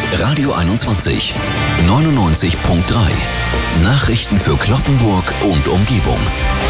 Radio 21, 99.3. Nachrichten für Cloppenburg und Umgebung.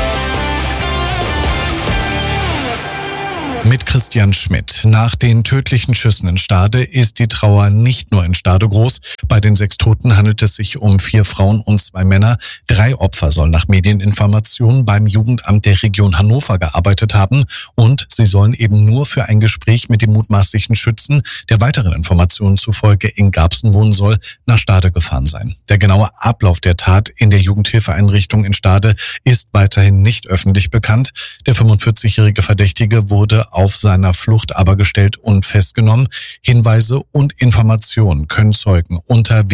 Mit Christian Schmidt. Nach den tödlichen Schüssen in Stade ist die Trauer nicht nur in Stade groß. Bei den 6 Toten handelt es sich um 4 Frauen und 2 Männer. 3 Opfer sollen nach Medieninformationen beim Jugendamt der Region Hannover gearbeitet haben. Und sie sollen eben nur für ein Gespräch mit dem mutmaßlichen Schützen, der weiteren Informationen zufolge in Garbsen wohnen soll, nach Stade gefahren sein. Der genaue Ablauf der Tat in der Jugendhilfeeinrichtung in Stade ist weiterhin nicht öffentlich bekannt. Der 45-jährige Verdächtige wurde auf seiner Flucht aber gestellt und festgenommen. Hinweise und Informationen können Zeugen unter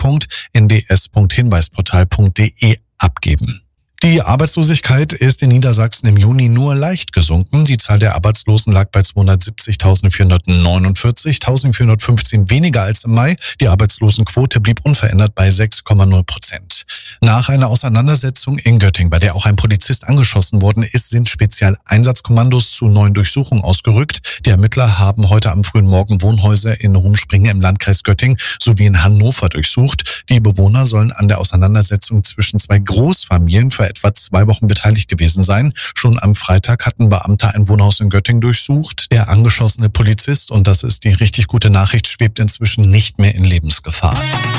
www.nds.hinweisportal.de abgeben. Die Arbeitslosigkeit ist in Niedersachsen im Juni nur leicht gesunken. Die Zahl der Arbeitslosen lag bei 270.449, 1.415 weniger als im Mai. Die Arbeitslosenquote blieb unverändert bei 6,0%. Nach einer Auseinandersetzung in Göttingen, bei der auch ein Polizist angeschossen worden ist, sind Spezialeinsatzkommandos zu neuen Durchsuchungen ausgerückt. Die Ermittler haben heute am frühen Morgen Wohnhäuser in Rumspringe im Landkreis Göttingen sowie in Hannover durchsucht. Die Bewohner sollen an der Auseinandersetzung zwischen 2 Großfamilien für etwa 2 Wochen beteiligt gewesen sein. Schon am Freitag hatten Beamte ein Wohnhaus in Göttingen durchsucht. Der angeschossene Polizist, und das ist die richtig gute Nachricht, schwebt inzwischen nicht mehr in Lebensgefahr.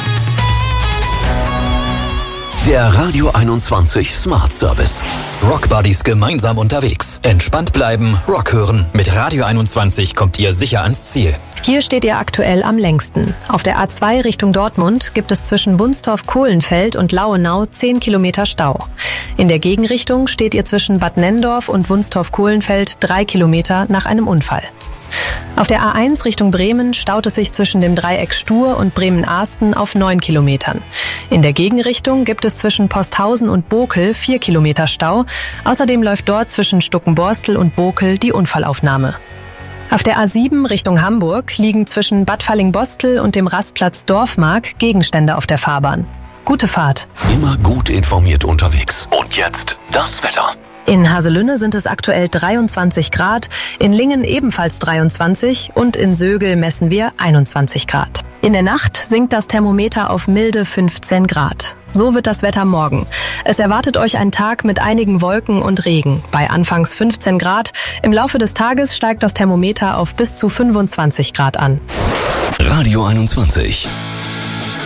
Der Radio 21 Smart Service. Rockbuddies gemeinsam unterwegs. Entspannt bleiben, Rock hören. Mit Radio 21 kommt ihr sicher ans Ziel. Hier steht ihr aktuell am längsten. Auf der A2 Richtung Dortmund gibt es zwischen Wunstorf-Kohlenfeld und Lauenau 10 Kilometer Stau. In der Gegenrichtung steht ihr zwischen Bad Nenndorf und Wunstorf-Kohlenfeld 3 Kilometer nach einem Unfall. Auf der A1 Richtung Bremen staut es sich zwischen dem Dreieck Stur und Bremen-Ahsten auf 9 Kilometern. In der Gegenrichtung gibt es zwischen Posthausen und Bokel 4 Kilometer Stau. Außerdem läuft dort zwischen Stuckenborstel und Bokel die Unfallaufnahme. Auf der A7 Richtung Hamburg liegen zwischen Bad Fallingbostel und dem Rastplatz Dorfmark Gegenstände auf der Fahrbahn. Gute Fahrt. Immer gut informiert unterwegs. Und jetzt das Wetter. In Haselünne sind es aktuell 23 Grad, in Lingen ebenfalls 23 und in Sögel messen wir 21 Grad. In der Nacht sinkt das Thermometer auf milde 15 Grad. So wird das Wetter morgen. Es erwartet euch ein Tag mit einigen Wolken und Regen. Bei anfangs 15 Grad. Im Laufe des Tages steigt das Thermometer auf bis zu 25 Grad an. Radio 21.